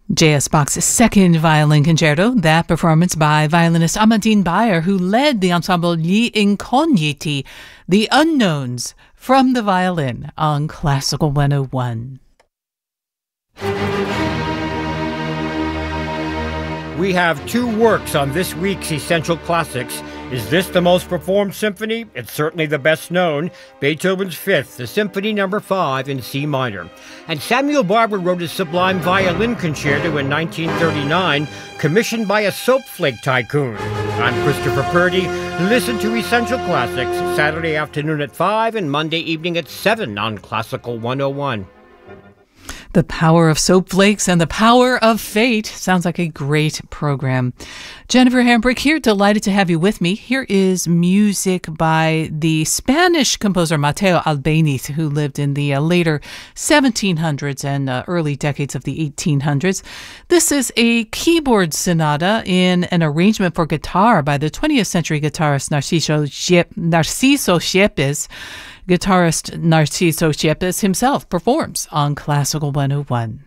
J.S. Bach's second violin concerto, that performance by violinist Amandine Bayer, who led the ensemble Gli Incogniti, The Unknowns, from the violin on Classical 101. We have two works on this week's Essential Classics. Is this the most performed symphony? It's certainly the best known, Beethoven's Fifth, the Symphony No. 5 in C minor. And Samuel Barber wrote his sublime violin concerto in 1939, commissioned by a soap flake tycoon. I'm Christopher Purdy. Listen to Essential Classics Saturday afternoon at 5 and Monday evening at 7 on Classical 101. The Power of Soap Flakes and the Power of Fate. Sounds like a great program. Jennifer Hambrick here, delighted to have you with me. Here is music by the Spanish composer Mateo Albéniz, who lived in the later 1700s and early decades of the 1800s. This is a keyboard sonata in an arrangement for guitar by the 20th century guitarist Narciso Yepes. Guitarist Narciso Yepes himself performs on Classical 101.